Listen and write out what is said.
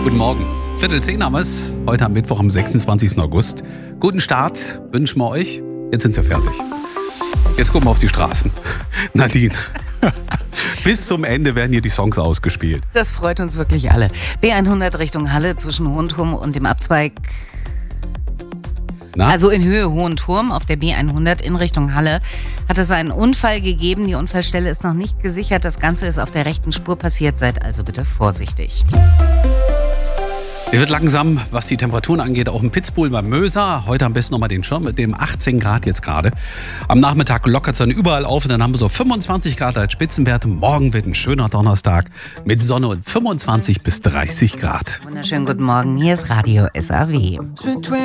Guten Morgen. 9:45 haben wir es. Heute am Mittwoch, am 26. August. Guten Start wünschen wir euch. Jetzt sind wir fertig. Jetzt gucken wir auf die Straßen. Nadine. Bis zum Ende werden hier die Songs ausgespielt. Das freut uns wirklich alle. B100 Richtung Halle zwischen Hohenturm und dem Abzweig. Na? Also in Höhe Hohenturm auf der B100 in Richtung Halle hat es einen Unfall gegeben. Die Unfallstelle ist noch nicht gesichert. Das Ganze ist auf der rechten Spur passiert. Seid also bitte vorsichtig. Es wird langsam, was die Temperaturen angeht, auch im Pitzpool beim Möser. Heute am besten nochmal den Schirm mit dem 18 Grad jetzt gerade. Am Nachmittag lockert es dann überall auf und dann haben wir so 25 Grad als Spitzenwert. Morgen wird ein schöner Donnerstag mit Sonne und 25 bis 30 Grad. Wunderschönen guten Morgen. Hier ist Radio SAW.